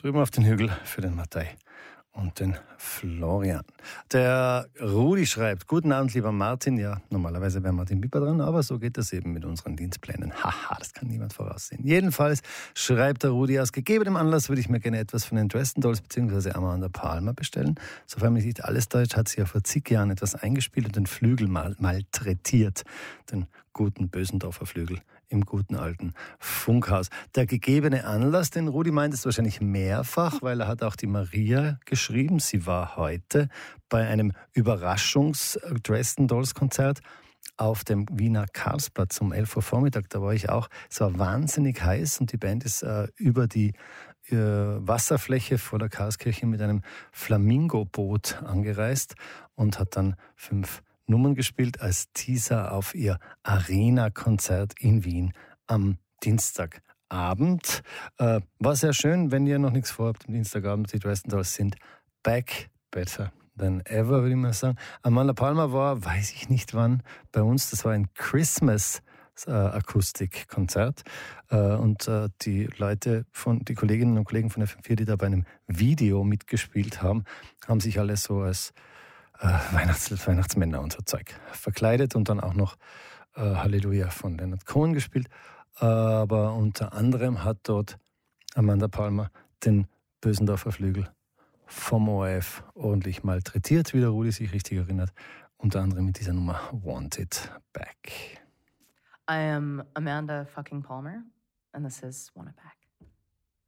drüben auf den Hügel für den Matthei und den Florian. Der Rudi schreibt, guten Abend, lieber Martin. Ja, normalerweise wäre Martin Pieper dran, aber so geht das eben mit unseren Dienstplänen. Haha, das kann niemand voraussehen. Jedenfalls schreibt der Rudi, aus gegebenem Anlass würde ich mir gerne etwas von den Dresden Dolls bzw. Amanda Palmer bestellen. Sofern mich nicht alles täuscht, hat sie ja vor zig Jahren etwas eingespielt und den Flügel malträtiert. Den guten Bösendorfer Flügel im guten alten Funkhaus. Der gegebene Anlass, den Rudi meint, ist wahrscheinlich mehrfach, weil er hat auch die Maria geschrieben. Sie war heute bei einem Überraschungs-Dresden Dolls-Konzert auf dem Wiener Karlsplatz um 11 Uhr Vormittag. Da war ich auch. Es war wahnsinnig heiß und die Band ist über die Wasserfläche vor der Karlskirche mit einem Flamingo-Boot angereist und hat dann 5 Nummern gespielt als Teaser auf ihr Arena-Konzert in Wien am Dienstagabend. War sehr schön, wenn ihr noch nichts vorhabt am Dienstagabend. Die Dresden Dolls sind back, better than ever, würde ich mal sagen. Amanda Palmer war, weiß ich nicht wann, bei uns. Das war ein Christmas Akustikkonzert. Und die die Kolleginnen und Kollegen von FM4, die da bei einem Video mitgespielt haben, haben sich alle so als Weihnachtsmänner und so Zeug verkleidet und dann auch noch Halleluja von Leonard Cohen gespielt. Aber unter anderem hat dort Amanda Palmer den Bösendorfer Flügel vom ORF ordentlich malträtiert, wie der Rudi sich richtig erinnert. Unter anderem mit dieser Nummer Want It Back. I am Amanda fucking Palmer and this is Want It Back.